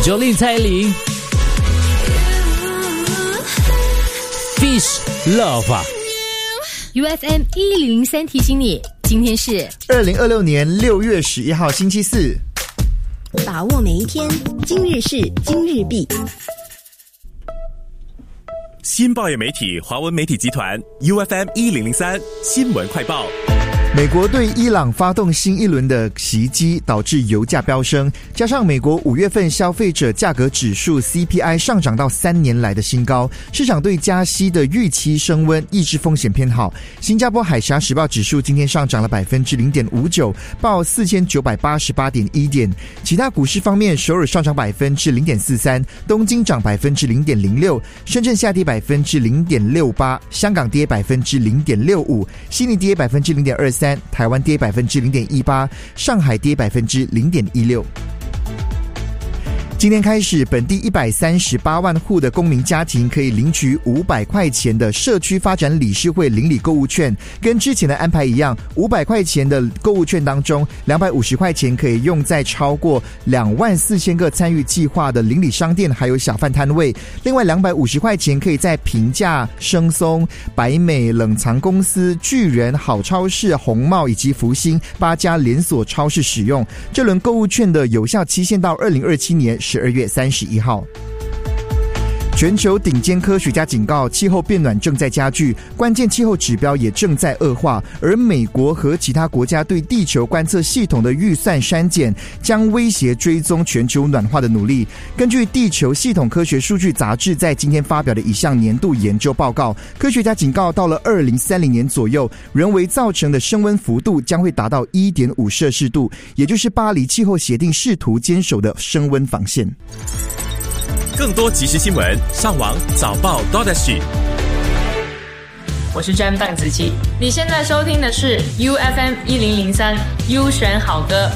Jolin 蔡依林 Fish Love 啊。 UFM 1003提醒你，今天是 2026年6月11号星期四。 把握每一天，今日事今日毕。 新报业媒体华文媒体集团 UFM 1003新闻快报。 美国对伊朗发动新一轮的袭击，导致油价飙升，加上美国5月份消费者价格指数 CPI 上涨到3年来的新高，市场对加息的预期升温，抑制风险偏好。新加坡海峡时报指数今天上涨了 0.59%， 报 4988.1 点。其他股市方面，首尔上涨 0.43%， 东京涨 0.06%， 深圳下跌 0.68%， 香港跌 0.65%， 悉尼跌 0.23%，台湾跌 0.18%， 上海跌 0.16%。今天开始，本地138万户的公民家庭可以领取500块钱的社区发展理事会邻里购物券，跟之前的安排一样，500块钱的购物券当中，250块钱可以用在超过24000个参与计划的邻里商店还有小贩摊位，另外250块钱可以在平价、生松、百美、冷藏公司、巨人、好超市、红帽以及福星8家连锁超市使用。这轮购物券的有效期限到2027年12月31号。全球顶尖科学家警告，气候变暖正在加剧，关键气候指标也正在恶化，而美国和其他国家对地球观测系统的预算删减，将威胁追踪全球暖化的努力。根据地球系统科学数据杂志在今天发表的一项年度研究报告，科学家警告，到了2030年左右，人为造成的升温幅度将会达到 1.5 摄氏度，也就是巴黎气候协定试图坚守的升温防线。 更多即时新闻，上网早报 .SG。 我是詹邓紫棋，你现在收听的是 UFM 1003 U 选好歌。